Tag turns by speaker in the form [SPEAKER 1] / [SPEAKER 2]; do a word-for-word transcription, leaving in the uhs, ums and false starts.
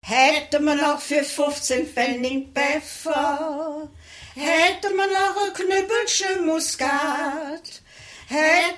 [SPEAKER 1] Hätte man noch für fünfzehn Pfennig Pfeffer, hätte man noch ein Knüppelchen Muskat, hätte